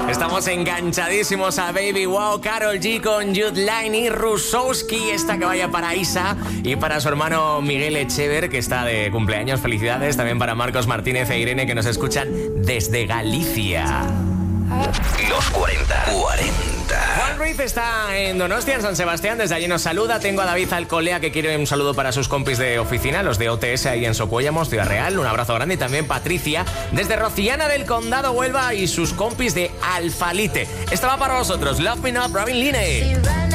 Estamos enganchadísimos a Baby Wow, Karol G con Jude Line y Rusowski. Esta que vaya para Isa y para su hermano Miguel Echever, que está de cumpleaños. Felicidades también para Marcos Martínez e Irene, que nos escuchan desde Galicia. Los 40. Juan Ruiz está en Donostia, en San Sebastián. Desde allí nos saluda. Tengo a David Alcolea, que quiere un saludo para sus compis de oficina, los de OTS ahí en Socuéllamos, Ciudad Real. Un abrazo grande. Y también Patricia, desde Rociana del Condado, Huelva, y sus compis de Alfalite. Esta va para vosotros. Love Me Not, Robin Line.